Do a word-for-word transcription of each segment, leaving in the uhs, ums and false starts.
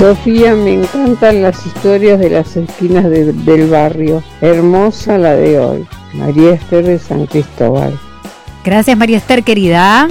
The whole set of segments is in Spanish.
Sofía, me encantan las historias de las esquinas de, del barrio. Hermosa la de hoy. María Esther de San Cristóbal. Gracias, María Esther, querida.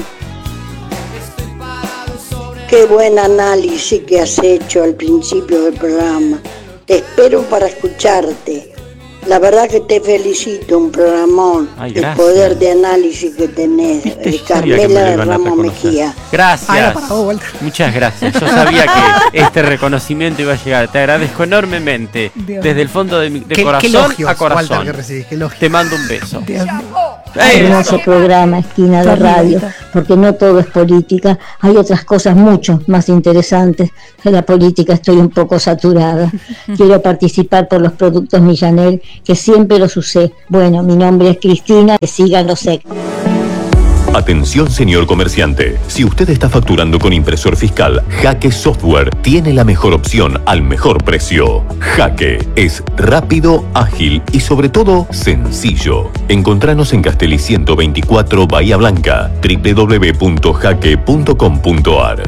Qué buen análisis que has hecho al principio del programa. Te espero para escucharte. La verdad que te felicito, un programón. Ay, el poder de análisis que tenés. Eh, Carmela de Ramos Mejía. Gracias. Ay, no, parado, muchas gracias. Yo sabía que este reconocimiento iba a llegar. Te agradezco enormemente. Dios. Desde el fondo de mi de ¿Qué, corazón qué elogios, a corazón. Walter, que recibís, qué elogios. Te mando un beso. Hermoso programa, Esquina de Radio, porque no todo es política, hay otras cosas mucho más interesantes. De la política estoy un poco saturada. Quiero participar por los productos Millanel, que siempre los usé. Bueno, mi nombre es Cristina, que sigan los éxitos. Atención, señor comerciante. Si usted está facturando con impresor fiscal, Jaque Software tiene la mejor opción al mejor precio. Jaque es rápido, ágil y sobre todo sencillo. Encontranos en Castelli ciento veinticuatro, Bahía Blanca, doble u doble u doble u punto jaque punto com punto a r.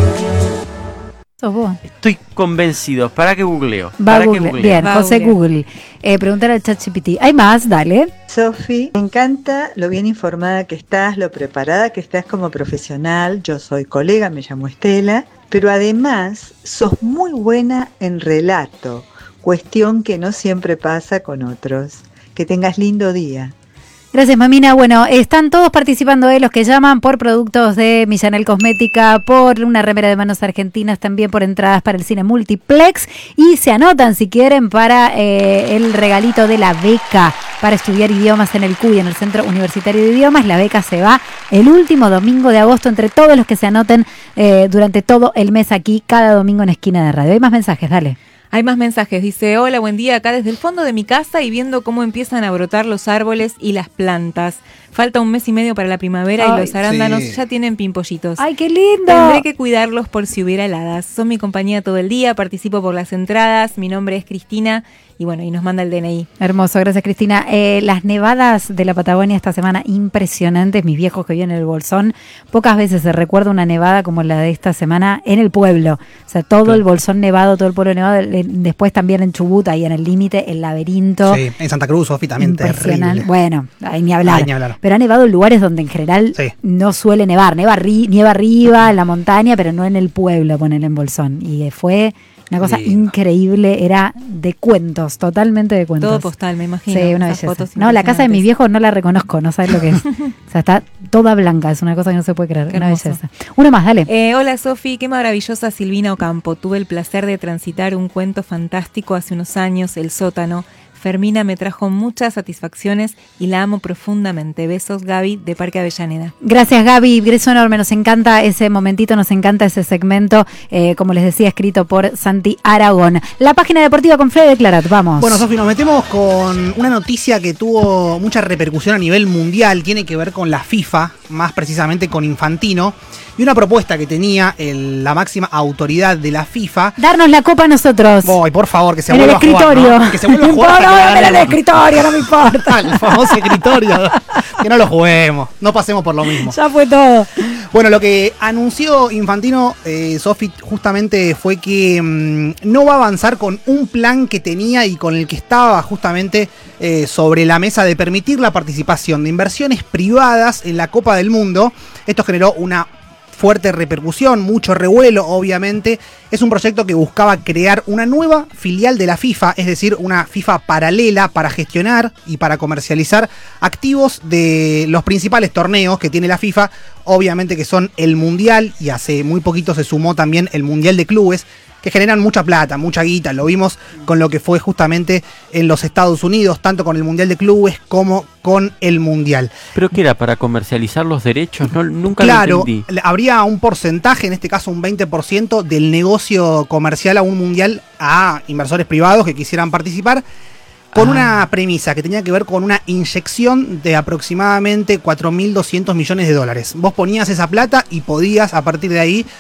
¿Sos vos? Estoy convencido. ¿Para qué googleo? Va ¿Para a Google. qué googleo? Bien, José Google. Eh, preguntar al ChatGPT. ¿Hay más? Dale. Sofi, me encanta lo bien informada que estás, lo preparada que estás como profesional. Yo soy colega, me llamo Estela, pero además sos muy buena en relato, cuestión que no siempre pasa con otros. Que tengas lindo día. Gracias, Mamina. Bueno, están todos participando, de los que llaman por productos de Millanel Cosmética, por una remera de manos argentinas, también por entradas para el cine multiplex, y se anotan si quieren para eh, el regalito de la beca para estudiar idiomas en el C U I, en el Centro Universitario de Idiomas. La beca se va el último domingo de agosto entre todos los que se anoten eh, durante todo el mes aquí, cada domingo en Esquina de Radio. Hay más mensajes, dale. Hay más mensajes, dice: hola, buen día, acá desde el fondo de mi casa y viendo cómo empiezan a brotar los árboles y las plantas. Falta un mes y medio para la primavera. Ay, y los arándanos sí. ya tienen pimpollitos. ¡Ay, qué lindo! Tendré que cuidarlos por si hubiera heladas. Son mi compañía todo el día, participo por las entradas. Mi nombre es Cristina y bueno, y nos manda el D N I. Hermoso, gracias, Cristina. Eh, las nevadas de la Patagonia esta semana, impresionantes. Mis viejos que viven en el Bolsón, pocas veces se recuerda una nevada como la de esta semana en el pueblo. O sea, todo el Bolsón nevado, todo el pueblo nevado. Después también en Chubut, ahí en el límite, el laberinto. Sí, en Santa Cruz, Sofi, también terrible. Bueno, ahí ni hablar. Ay, ni hablar. Pero ha nevado en lugares donde en general sí. no suele nevar. Neva arri- nieva arriba, en la montaña, pero no en el pueblo, poner en Bolsón. Y fue una cosa Lindo. increíble, era de cuentos, totalmente de cuentos. Todo postal, me imagino. Sí, una belleza. No, la casa de mis viejos no la reconozco, no sabes lo que es. O sea, está toda blanca, es una cosa que no se puede creer. Qué una hermoso. belleza. Uno más, dale. Eh, hola, Sofi, qué maravillosa Silvina Ocampo. Tuve el placer de transitar un cuento fantástico hace unos años, El Sótano. Fermina me trajo muchas satisfacciones y la amo profundamente. Besos, Gaby, de Parque Avellaneda. Gracias, Gaby. Beso enorme. Nos encanta ese momentito, nos encanta ese segmento, eh, como les decía, escrito por Santi Aragón. La página deportiva con Fede Clarat, vamos. Bueno, Sofi, nos metemos con una noticia que tuvo mucha repercusión a nivel mundial. Tiene que ver con la FIFA, más precisamente con Infantino, y una propuesta que tenía el, la máxima autoridad de la FIFA. Darnos la copa a nosotros. Voy, por favor, que se en vuelva el escritorio. a jugar, ¿no? Que se vuelva a jugar. No, no, no, en el escritorio, no me importa. El famoso escritorio. Que no lo juguemos, no pasemos por lo mismo. Ya fue todo. Bueno, lo que anunció Infantino, eh, Sofi, justamente fue que mmm, no va a avanzar con un plan que tenía y con el que estaba justamente eh, sobre la mesa de permitir la participación de inversiones privadas en la Copa del Mundo. Esto generó una fuerte repercusión, mucho revuelo, obviamente. Es un proyecto que buscaba crear una nueva filial de la FIFA, es decir, una FIFA paralela para gestionar y para comercializar activos de los principales torneos que tiene la FIFA, obviamente que son el Mundial, y hace muy poquito se sumó también el Mundial de Clubes, que generan mucha plata, mucha guita. Lo vimos con lo que fue justamente en los Estados Unidos, tanto con el Mundial de Clubes como con el Mundial. ¿Pero qué era? ¿Para comercializar los derechos? No, nunca claro, lo entendí. Habría un porcentaje, en este caso un veinte por ciento del negocio comercial a un Mundial a inversores privados que quisieran participar, con ah. una premisa que tenía que ver con una inyección de aproximadamente cuatro mil doscientos millones de dólares. Vos ponías esa plata y podías, a partir de ahí,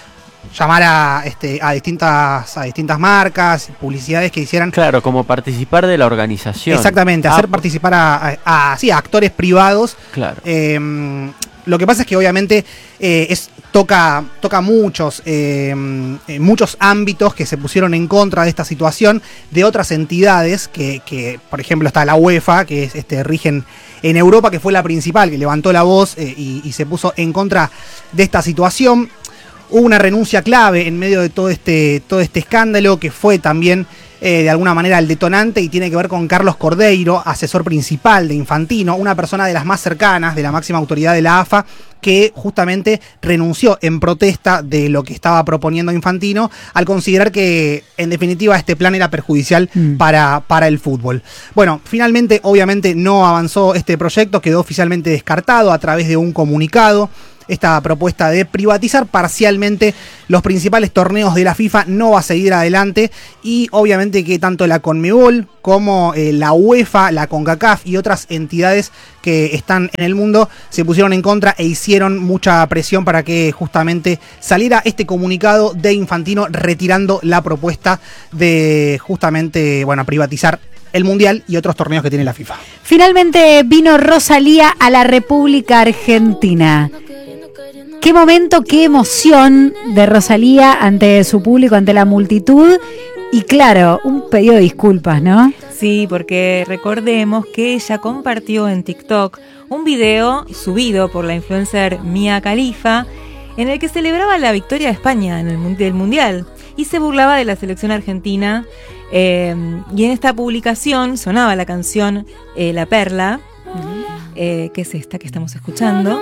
llamar a, este, a, distintas, a distintas marcas, publicidades que hicieran. Claro, como participar de la organización. Exactamente, hacer ah, participar a, a, a, sí, a actores privados. Claro. Eh, lo que pasa es que obviamente eh, es, toca, toca muchos, eh, muchos ámbitos que se pusieron en contra de esta situación, de otras entidades que, que por ejemplo, está la UEFA, que es, este, rigen en Europa, que fue la principal, que levantó la voz eh, y, y se puso en contra de esta situación. Hubo una renuncia clave en medio de todo este, todo este escándalo, que fue también eh, de alguna manera el detonante, y tiene que ver con Carlos Cordeiro, asesor principal de Infantino, una persona de las más cercanas, de la máxima autoridad de la A F A, que justamente renunció en protesta de lo que estaba proponiendo Infantino, al considerar que en definitiva este plan era perjudicial mm. para, para el fútbol. Bueno, finalmente obviamente no avanzó este proyecto, quedó oficialmente descartado a través de un comunicado. Esta propuesta de privatizar parcialmente los principales torneos de la FIFA no va a seguir adelante, y obviamente que tanto la Conmebol como eh, la UEFA, la CONCACAF y otras entidades que están en el mundo se pusieron en contra e hicieron mucha presión para que justamente saliera este comunicado de Infantino retirando la propuesta de justamente, bueno, privatizar el Mundial y otros torneos que tiene la FIFA. Finalmente vino Rosalía a la República Argentina. Qué momento, qué emoción de Rosalía ante su público, ante la multitud, y claro, un pedido de disculpas, ¿no? Sí, porque recordemos que ella compartió en TikTok un video subido por la influencer Mia Khalifa en el que celebraba la victoria de España en el del Mundial y se burlaba de la selección argentina, eh, y en esta publicación sonaba la canción eh, La Perla, eh, que es esta que estamos escuchando.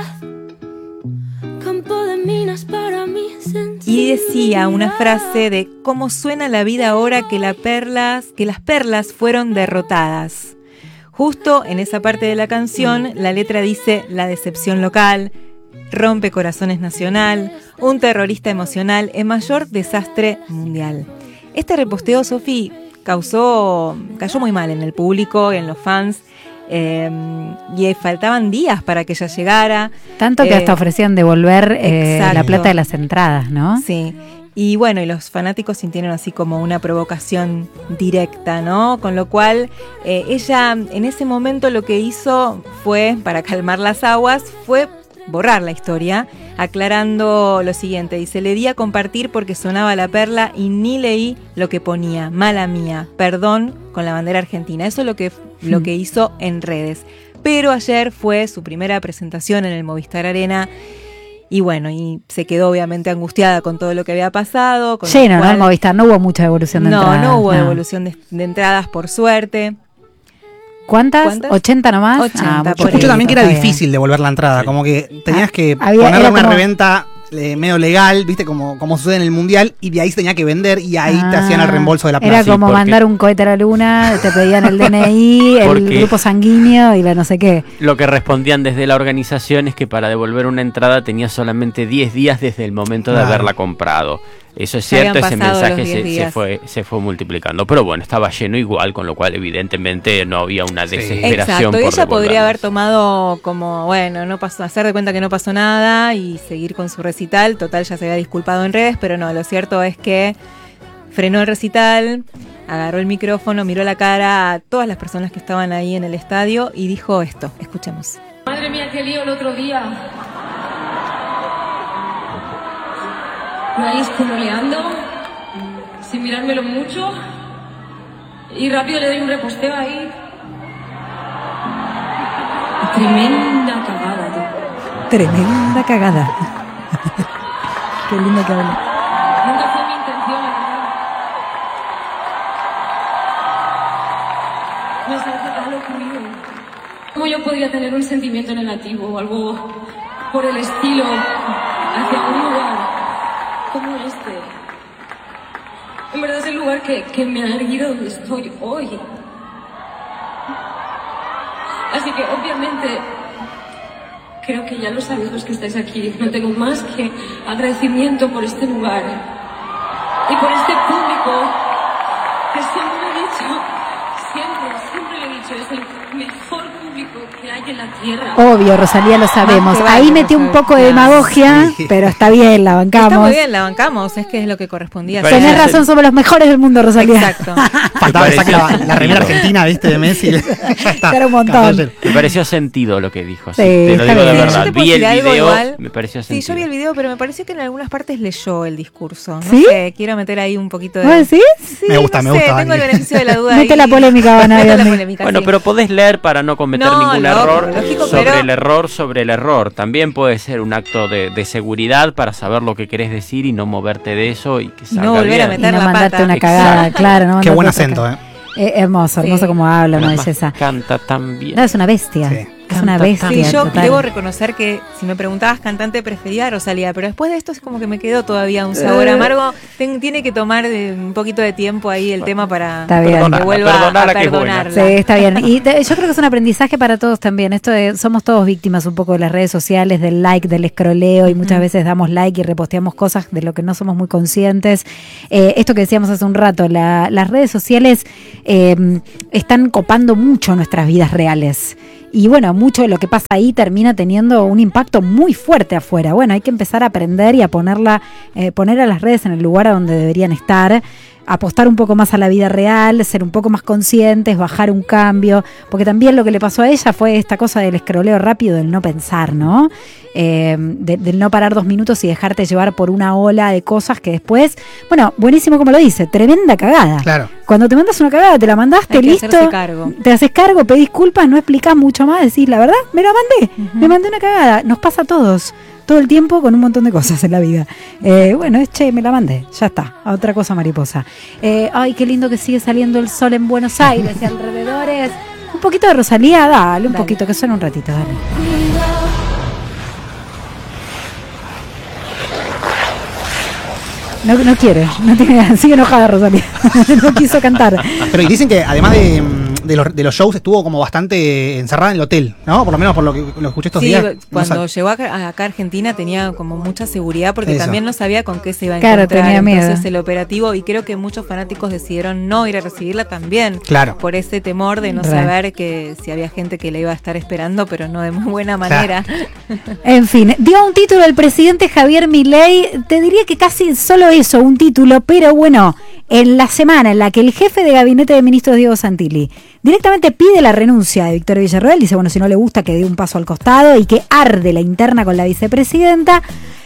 Y decía una frase de cómo suena la vida ahora que, la perlas, que las perlas fueron derrotadas. Justo en esa parte de la canción, la letra dice la decepción local, rompe corazones nacional, un terrorista emocional, el mayor desastre mundial. Este reposteo, Sofi, causó, cayó muy mal en el público, en los fans. Eh, y faltaban días para que ella llegara. Tanto que eh, hasta ofrecían devolver eh, la plata de las entradas, ¿no? Sí. Y bueno, y los fanáticos sintieron así como una provocación directa, ¿no? Con lo cual, eh, ella en ese momento lo que hizo fue, para calmar las aguas, fue borrar la historia, aclarando lo siguiente. Dice: le di a compartir porque sonaba La Perla y ni leí lo que ponía. Mala mía, perdón, con la bandera argentina. Eso es lo que, lo que hizo en redes. Pero ayer fue su primera presentación en el Movistar Arena. Y bueno, y se quedó obviamente angustiada con todo lo que había pasado. Con sí, no, cual, no, el Movistar no hubo mucha devolución de no, entradas. No, no hubo no. devolución de, de entradas, por suerte. ¿Cuántas? ¿Cuántas? ¿ochenta nomás? ochenta, Ah, yo escuché también que era difícil devolver la entrada, sí. Como que tenías que ah, ponerle una como... reventa eh, medio legal, viste, como, como sucede en el Mundial, y de ahí se tenía que vender y ahí ah, te hacían el reembolso de la plata. Era como sí, porque... mandar un cohete a la luna, te pedían el D N I, el grupo sanguíneo y la no sé qué. Lo que respondían desde la organización es que para devolver una entrada tenías solamente diez días desde el momento de claro. haberla comprado. Eso es cierto, ese mensaje se, se, fue, se fue multiplicando. Pero bueno, estaba lleno igual, con lo cual evidentemente no había una desesperación. Exacto, por ella devolvernos. podría haber tomado como, bueno, no pasó, hacer de cuenta que no pasó nada y seguir con su recital. Total, ya se había disculpado en redes, pero no, lo cierto es que frenó el recital, agarró el micrófono, miró la cara a todas las personas que estaban ahí en el estadio y dijo esto. Escuchemos. Madre mía, qué lío el otro día. Me vais coloreando, sin mirármelo mucho, y rápido le doy un reposteo ahí. Tremenda cagada, tú. Tremenda cagada. Qué lindo que habla. Nunca fue mi intención, la verdad. Me parece que ha ocurrido. ¿Cómo yo podría tener un sentimiento negativo o algo por el estilo hacia un lugar como este? En verdad es el lugar que, que me ha erguido donde estoy hoy. Así que obviamente creo que ya lo sabéis los que estáis aquí. No tengo más que agradecimiento por este lugar y por este público que siempre lo he dicho, siempre, siempre lo he dicho, es el mejor público épico que hay en la tierra. Obvio, Rosalía, lo sabemos. Vale, Ahí metió un poco de demagogia, sí. Pero está bien, la bancamos. Está muy bien, la bancamos, es que es lo que correspondía. Tenés razón, somos los mejores del mundo, Rosalía. Exacto. Faltaba sacar la, la remera argentina, ¿viste? De Messi. Ya está. Era un montón. Me pareció sentido lo que dijo. Sí, sí, te lo digo de verdad. Sí, vi el video, igual. Me pareció sentido. Sí, yo vi el video, pero me pareció que en algunas partes leyó el discurso. No ¿Sí? sé, quiero meter ahí un poquito de... ¿Vos decís? Sí, me gusta, no me sé, gusta. Tengo el beneficio de la duda. Mete la polémica, van a ver. Bueno, sí. pero podés leer para no cometer No, ningún lógico, error lógico, sobre pero- el error sobre el error. También puede ser un acto de, de seguridad para saber lo que querés decir y no moverte de eso y que salga no volver bien. a meter Y no la mandarte pata. una cagada, Exacto. claro. No Qué buen mandarte acento, otra ¿eh? Eh, hermoso, hermoso Sí. como habla, una Además, belleza. canta tan bien. No, es una bestia. Sí. Es una bestia. Sí, yo total. debo reconocer que si me preguntabas cantante preferida, Rosalía, pero después de esto es como que me quedó todavía un sabor amargo. Ten- tiene que tomar de- un poquito de tiempo ahí el tema para Está bien. que Perdonala, vuelva perdonala a que es buena. perdonarla. Sí, está bien. Y te- yo creo que es un aprendizaje para todos también. Esto de, somos todos víctimas un poco de las redes sociales, del like, del escroleo, y muchas veces damos like y reposteamos cosas de lo que no somos muy conscientes. Eh, esto que decíamos hace un rato, la- las redes sociales eh, están copando mucho nuestras vidas reales. Y bueno, mucho de lo que pasa ahí termina teniendo un impacto muy fuerte afuera. Bueno, hay que empezar a aprender y a ponerla, eh, poner a las redes en el lugar a donde deberían estar, apostar un poco más a la vida real, ser un poco más conscientes, bajar un cambio, porque también lo que le pasó a ella fue esta cosa del escroleo rápido, del no pensar, ¿no? Eh, de- del no parar dos minutos y dejarte llevar por una ola de cosas que después, bueno, buenísimo como lo dice, tremenda cagada. Claro. Cuando te mandas una cagada, te la mandaste, Hay que listo, hacerse cargo. te haces cargo, pedís disculpas, no explicás mucho más, decís, la verdad, me la mandé, me mandé una cagada, nos pasa a todos. Todo el tiempo con un montón de cosas en la vida. Eh, bueno, es che, me la mandé, ya está, a otra cosa mariposa. Eh, ay, qué lindo que sigue saliendo el sol en Buenos Aires y alrededores. Un poquito de Rosalía, dale, un Dale. poquito, que suena un ratito, dale. No, no quiere, no tiene, sigue enojada Rosalía, no quiso cantar. Pero y dicen que además de, de, los, de los shows estuvo como bastante encerrada en el hotel, ¿no? Por lo menos por lo que lo escuché estos Sí, días. No cuando sab- llegó acá, acá a Argentina tenía como mucha seguridad porque Eso. también no sabía con qué se iba a Claro, encontrar. tenía miedo. Entonces el operativo, y creo que muchos fanáticos decidieron no ir a recibirla también. Claro. Por ese temor de no Re. saber que si había gente que la iba a estar esperando, pero no de muy buena manera. En fin, dio un título el presidente Javier Milei, te diría que casi solo eso, un título, pero bueno, en la semana en la que el jefe de gabinete de ministros Diego Santilli directamente pide la renuncia de Victoria Villarroel, dice, bueno, si no le gusta que dé un paso al costado y que arde la interna con la vicepresidenta,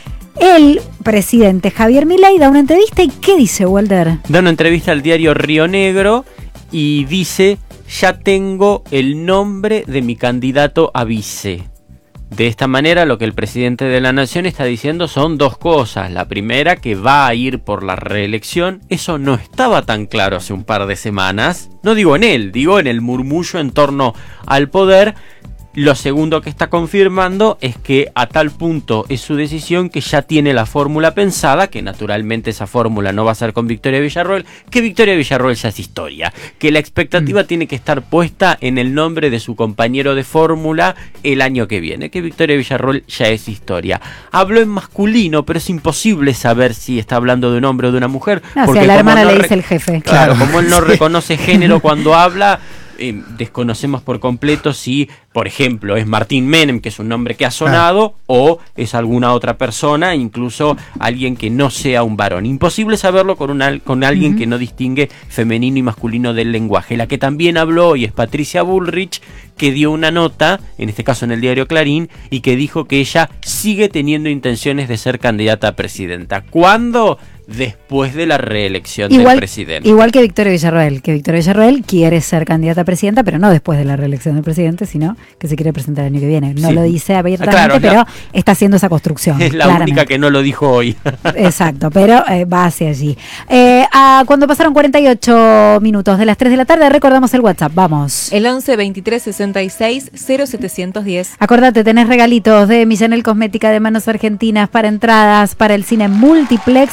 el presidente Javier Milei da una entrevista y ¿qué dice, Walter? Da una entrevista al diario Río Negro y dice, ya tengo el nombre de mi candidato a vice. De esta manera, lo que el presidente de la Nación está diciendo son dos cosas. La primera, que va a ir por la reelección. Eso no estaba tan claro hace un par de semanas. No digo en él, digo en el murmullo en torno al poder. Lo segundo que está confirmando es que a tal punto es su decisión que ya tiene la fórmula pensada, que naturalmente esa fórmula no va a ser con Victoria Villarroel, que Victoria Villarroel ya es historia, que la expectativa mm. tiene que estar puesta en el nombre de su compañero de fórmula el año que viene, que Victoria Villarroel ya es historia. Habló en masculino, pero es imposible saber si está hablando de un hombre o de una mujer. No, porque si a la hermana no le re- dice el jefe. Claro, como él no reconoce género cuando habla, eh, desconocemos por completo si, por ejemplo, es Martín Menem, que es un nombre que ha sonado, ah. o es alguna otra persona, incluso alguien que no sea un varón. Imposible saberlo con, una, con alguien uh-huh. que no distingue femenino y masculino del lenguaje. La que también habló hoy es Patricia Bullrich, que dio una nota, en este caso en el diario Clarín, y que dijo que ella sigue teniendo intenciones de ser candidata a presidenta. ¿Cuándo? Después de la reelección igual, del presidente. Igual que Victoria Villarroel, que Victoria Villarroel quiere ser candidata a presidenta, pero no después de la reelección del presidente, sino que se quiere presentar el año que viene. No sí. lo dice abiertamente, claro, pero la, está haciendo esa construcción. Es la claramente. única que no lo dijo hoy. Exacto, pero eh, va hacia allí. Eh, a, cuando pasaron cuarenta y ocho minutos de las tres de la tarde, recordamos el WhatsApp, vamos. El once veintitrés sesenta y seis cero setecientos diez. Acordate, tenés regalitos de Millanel Cosmética de Manos Argentinas para entradas, para el cine Multiplex, y también tenés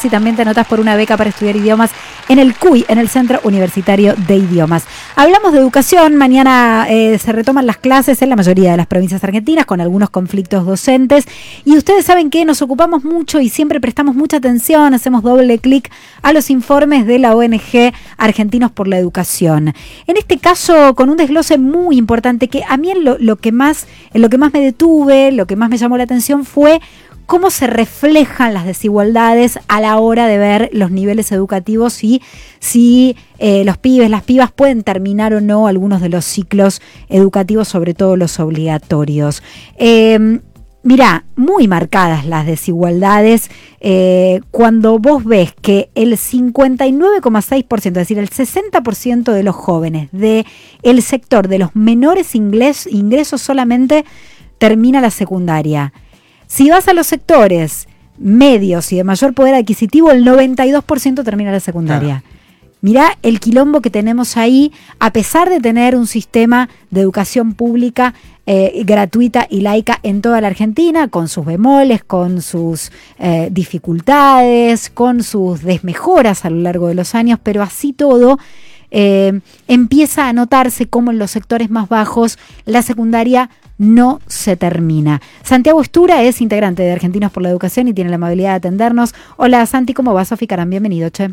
anotas por una beca para estudiar idiomas en el C U I, en el Centro Universitario de Idiomas. Hablamos de educación, mañana eh, se retoman las clases en la mayoría de las provincias argentinas con algunos conflictos docentes y ustedes saben que nos ocupamos mucho y siempre prestamos mucha atención, hacemos doble clic a los informes de la O N G Argentinos por la Educación. En este caso, con un desglose muy importante que a mí en lo, lo que más, en lo que más me detuve, lo que más me llamó la atención fue cómo se reflejan las desigualdades a la hora de ver los niveles educativos y si eh, los pibes, las pibas pueden terminar o no algunos de los ciclos educativos, sobre todo los obligatorios. Eh, mirá, muy marcadas las desigualdades eh, cuando vos ves que el cincuenta y nueve coma seis por ciento, es decir, el sesenta por ciento de los jóvenes del sector de los menores ingles, ingresos solamente termina la secundaria. Si vas a los sectores medios y de mayor poder adquisitivo, el noventa y dos por ciento termina la secundaria. Claro. Mirá el quilombo que tenemos ahí, a pesar de tener un sistema de educación pública eh, gratuita y laica en toda la Argentina, con sus bemoles, con sus eh, dificultades, con sus desmejoras a lo largo de los años, pero así todo eh, empieza a notarse cómo en los sectores más bajos la secundaria no se termina. Santiago Estura es integrante de Argentinos por la Educación y tiene la amabilidad de atendernos. Hola Santi, ¿cómo va? Sofi Carán, bienvenido, che.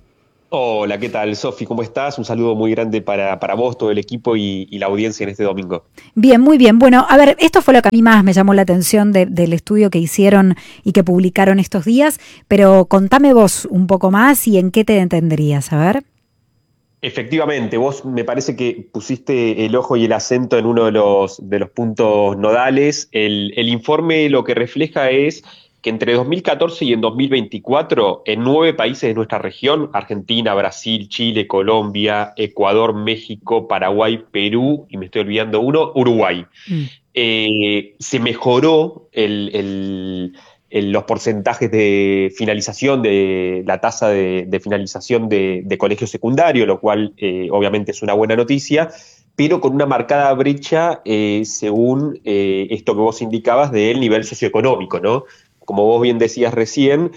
Hola, ¿qué tal, Sofi? ¿Cómo estás? Un saludo muy grande para, para vos, todo el equipo y, y la audiencia en este domingo. Bien, muy bien. Bueno, a ver, esto fue lo que a mí más me llamó la atención de, del estudio que hicieron y que publicaron estos días, pero contame vos un poco más y en qué te entenderías, a ver. Efectivamente, vos me parece que pusiste el ojo y el acento en uno de los, de los puntos nodales. El, el informe lo que refleja es que entre dos mil catorce y en dos mil veinticuatro, en nueve países de nuestra región, Argentina, Brasil, Chile, Colombia, Ecuador, México, Paraguay, Perú, y me estoy olvidando uno, Uruguay, mm. eh, se mejoró el... el los porcentajes de finalización de la tasa de, de finalización de, de colegio secundario, lo cual eh, obviamente es una buena noticia, pero con una marcada brecha eh, según eh, esto que vos indicabas del nivel socioeconómico, ¿no? Como vos bien decías recién,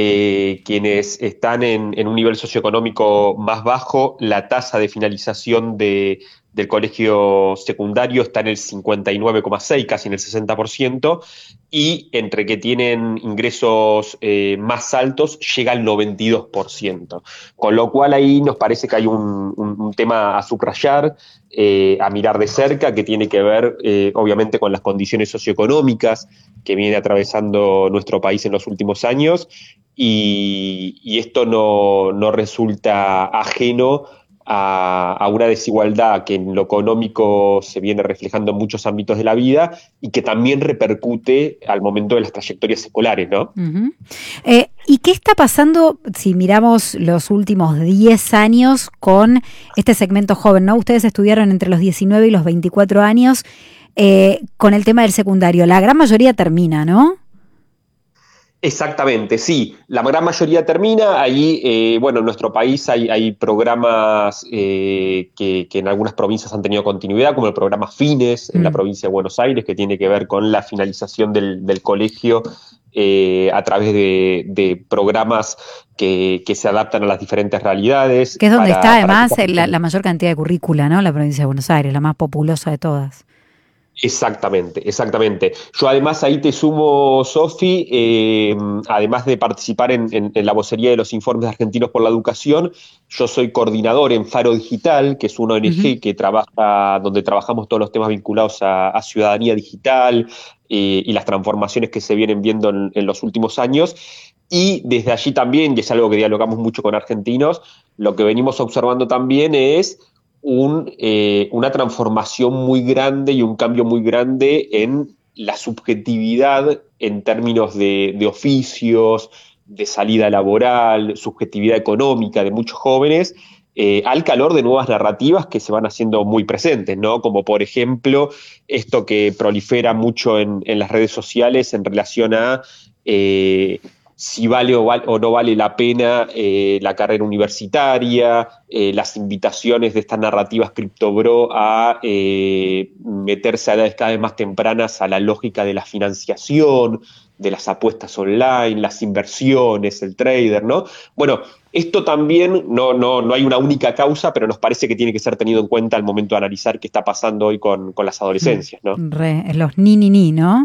eh, quienes están en, en un nivel socioeconómico más bajo, la tasa de finalización de del colegio secundario está en el cincuenta y nueve coma seis por ciento, casi en el sesenta por ciento, y entre que tienen ingresos eh, más altos llega al noventa y dos por ciento. Con lo cual ahí nos parece que hay un, un, un tema a subrayar, eh, a mirar de cerca, que tiene que ver eh, obviamente con las condiciones socioeconómicas que viene atravesando nuestro país en los últimos años, y, y esto no, no resulta ajeno A, a una desigualdad que en lo económico se viene reflejando en muchos ámbitos de la vida y que también repercute al momento de las trayectorias escolares, ¿no? Uh-huh. Eh, ¿Y qué está pasando si miramos los últimos diez años con este segmento joven, ¿no? Ustedes estudiaron entre los diecinueve y los veinticuatro años eh, con el tema del secundario. La gran mayoría termina, ¿no? Exactamente, sí. La gran mayoría termina. Ahí, eh, bueno, en nuestro país hay, hay programas eh, que, que en algunas provincias han tenido continuidad, como el programa FINES en mm. la provincia de Buenos Aires, que tiene que ver con la finalización del, del colegio eh, a través de, de programas que, que se adaptan a las diferentes realidades. Que es donde para, está además la, la mayor cantidad de currícula, ¿no? La provincia de Buenos Aires, la más populosa de todas. Exactamente, exactamente. Yo además ahí te sumo, Sofi, eh, además de participar en, en, en la vocería de los informes de Argentinos por la Educación, yo soy coordinador en Faro Digital, que es una O N G uh-huh. que trabaja, donde trabajamos todos los temas vinculados a, a ciudadanía digital eh, y las transformaciones que se vienen viendo en, en los últimos años. Y desde allí también, y es algo que dialogamos mucho con argentinos, lo que venimos observando también es Un, eh, una transformación muy grande y un cambio muy grande en la subjetividad en términos de, de oficios, de salida laboral, subjetividad económica de muchos jóvenes, eh, al calor de nuevas narrativas que se van haciendo muy presentes, ¿no? Como por ejemplo esto que prolifera mucho en, en las redes sociales en relación a eh, si vale o, val, o no vale la pena eh, la carrera universitaria, eh, las invitaciones de estas narrativas criptobro a eh, meterse a edades cada vez más tempranas a la lógica de la financiación, de las apuestas online, las inversiones, el trader, ¿no? Bueno, esto también no, no, no hay una única causa, pero nos parece que tiene que ser tenido en cuenta al momento de analizar qué está pasando hoy con, con las adolescencias, ¿no? Re, los ni ni ni, ¿no?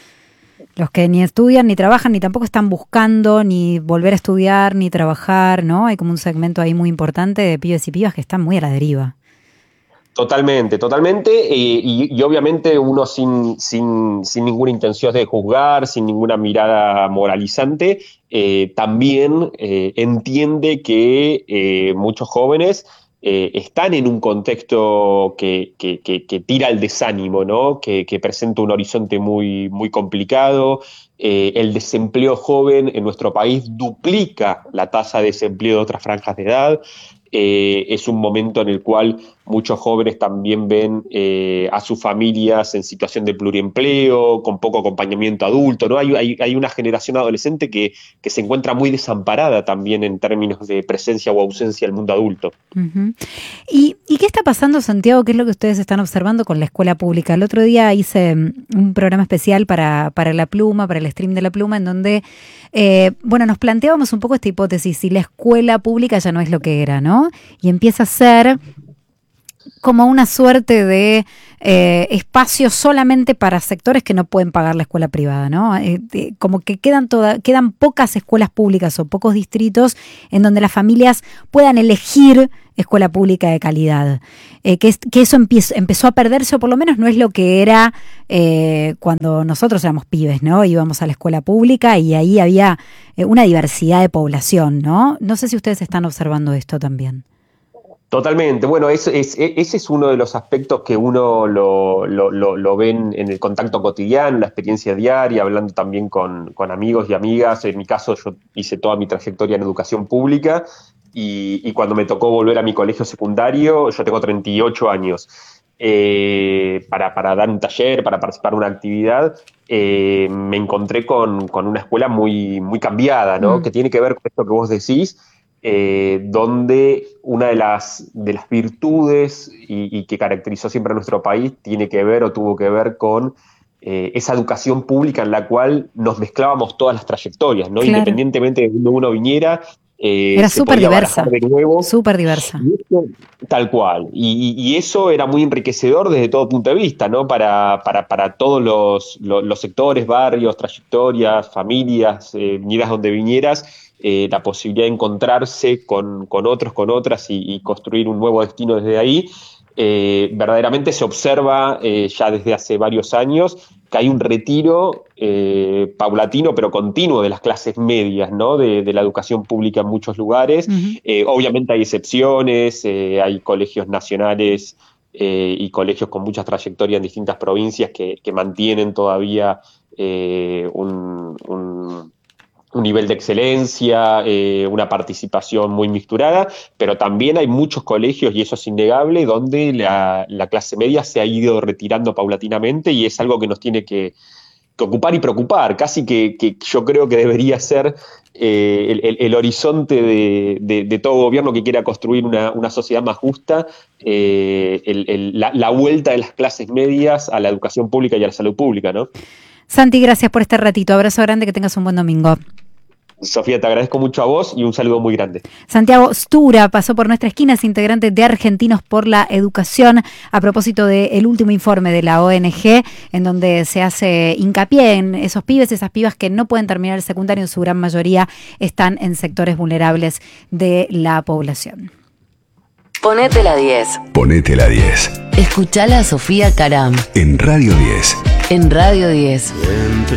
Los que ni estudian, ni trabajan, ni tampoco están buscando ni volver a estudiar, ni trabajar, ¿no? Hay como un segmento ahí muy importante de pibes y pibas que están muy a la deriva. Totalmente, totalmente, eh, y, y obviamente uno sin, sin, sin ninguna intención de juzgar, sin ninguna mirada moralizante, eh, también eh, entiende que eh, muchos jóvenes eh, están en un contexto que, que, que, que tira al desánimo, ¿no? Que, que presenta un horizonte muy, muy complicado. Eh, el desempleo joven en nuestro país duplica la tasa de desempleo de otras franjas de edad. Eh, es un momento en el cual muchos jóvenes también ven eh, a sus familias en situación de pluriempleo, con poco acompañamiento adulto, ¿no? Hay, hay, hay una generación adolescente que, que se encuentra muy desamparada también en términos de presencia o ausencia del mundo adulto. Uh-huh. ¿Y, ¿Y qué está pasando, Santiago? ¿Qué es lo que ustedes están observando con la escuela pública? El otro día hice un programa especial para, para La Pluma, para el stream de La Pluma, en donde, eh, bueno, nos planteábamos un poco esta hipótesis, si la escuela pública ya no es lo que era, ¿no? Y empieza a ser como una suerte de eh, espacio solamente para sectores que no pueden pagar la escuela privada, ¿no? Eh, de, como que quedan toda, quedan pocas escuelas públicas o pocos distritos en donde las familias puedan elegir escuela pública de calidad. Eh, que, es, que eso empiezo, empezó a perderse, o por lo menos no es lo que era eh, cuando nosotros éramos pibes, ¿no? Íbamos a la escuela pública y ahí había eh, una diversidad de población, ¿no? No sé si ustedes están observando esto también. Totalmente. Bueno, es, es, ese es uno de los aspectos que uno lo, lo, lo, lo ve en el contacto cotidiano, la experiencia diaria, hablando también con, con amigos y amigas. En mi caso, yo hice toda mi trayectoria en educación pública y, y cuando me tocó volver a mi colegio secundario, yo tengo treinta y ocho años, eh, para, para dar un taller, para participar en una actividad, eh, me encontré con, con una escuela muy, muy cambiada, ¿no? Mm. Que tiene que ver con esto que vos decís, Eh, donde una de las, de las virtudes y, y que caracterizó siempre a nuestro país tiene que ver o tuvo que ver con eh, esa educación pública en la cual nos mezclábamos todas las trayectorias, ¿no? Claro. Independientemente de donde uno viniera. Eh, era súper diversa, súper diversa. Tal cual, y, y eso era muy enriquecedor desde todo punto de vista, ¿no? Para, para, para todos los, los, los sectores, barrios, trayectorias, familias, eh, vinieras donde vinieras. Eh, la posibilidad de encontrarse con, con otros, con otras y, y construir un nuevo destino desde ahí, eh, verdaderamente se observa eh, ya desde hace varios años que hay un retiro eh, paulatino pero continuo de las clases medias, ¿no? de, de la educación pública en muchos lugares. Uh-huh. Eh, obviamente hay excepciones, eh, hay colegios nacionales eh, y colegios con muchas trayectorias en distintas provincias que, que mantienen todavía eh, un... un un nivel de excelencia, eh, una participación muy mixturada, pero también hay muchos colegios, y eso es innegable, donde la, la clase media se ha ido retirando paulatinamente y es algo que nos tiene que, que ocupar y preocupar, casi que, que yo creo que debería ser eh, el, el, el horizonte de, de, de todo gobierno que quiera construir una, una sociedad más justa, eh, el, el, la, la vuelta de las clases medias a la educación pública y a la salud pública, ¿no? Santi, gracias por este ratito. Abrazo grande, que tengas un buen domingo. Sofía, te agradezco mucho a vos y un saludo muy grande. Santiago Stura pasó por nuestra esquina, es integrante de Argentinos por la Educación, a propósito del último informe de la O N G, en donde se hace hincapié en esos pibes, esas pibas que no pueden terminar el secundario, en su gran mayoría están en sectores vulnerables de la población. Ponete la diez. Ponete la diez. Escuchala a Sofía Caram. En Radio diez. En Radio diez. Entre